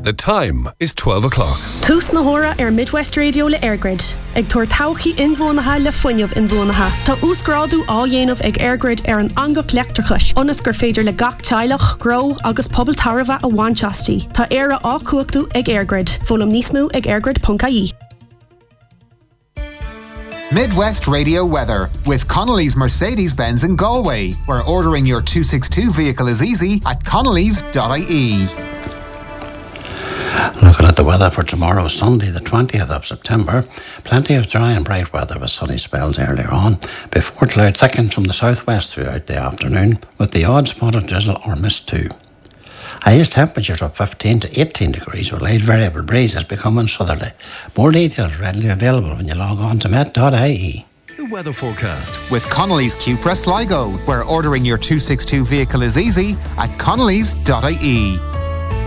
The time is 12 o'clock. Tús na hora Midwest Radio le Airgrid. Ag tuair tauchaí inmhónatha le fuinneamh inmhónatha. Tá úsgráadú á dhéanamh ag Airgrid an angach leachtrachas. Onas gur féidir le gach teilech, gro agus pobl tarva a bhainteastí. Tá éire á cuachtú ag Airgrid. Fólam níos mó ag airgrid.ie. Midwest Radio weather with Connolly's Mercedes-Benz in Galway, where ordering your 262 vehicle is easy at connolly's.ie. Looking at the weather for tomorrow, Sunday, the 20th of September, plenty of dry and bright weather with sunny spells earlier on, before cloud thickens from the southwest throughout the afternoon, with the odd spot of drizzle or mist too. Highest temperatures of 15 to 18 degrees with light variable breezes becoming southerly. More details readily available when you log on to met.ie. The weather forecast with Connolly's Cupra Sligo, where ordering your 262 vehicle is easy at connolly's.ie.